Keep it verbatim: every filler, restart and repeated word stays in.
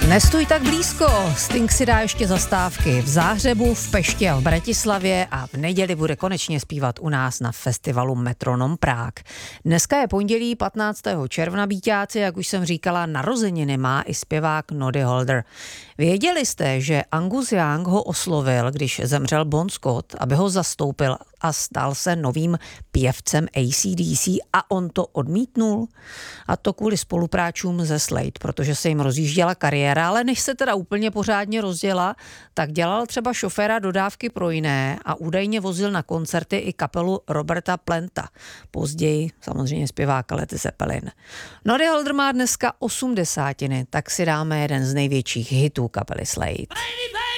Nestůj tak blízko, Sting si dá ještě zastávky v Záhřebu, v Peště a v Bratislavě a v neděli bude konečně zpívat u nás na festivalu Metronom Prague. Dneska je pondělí patnáctého června, býťáci, jak už jsem říkala, narozeniny má i zpěvák Noddy Holder. Věděli jste, že Angus Young ho oslovil, když zemřel Bon Scott, aby ho zastoupil a stal se novým pěvcem A C D C a on to odmítnul? A to kvůli spolupráčům ze Slade, protože se jim rozjížděla kariéra, ale než se teda úplně pořádně rozděla, tak dělal třeba šoféra dodávky pro jiné a údajně vozil na koncerty i kapelu Roberta Planta. Později samozřejmě zpěváka Led Zeppelin. Noddy Holder má dneska osmdesátiny, tak si dáme jeden z největších hitů kapely Slade.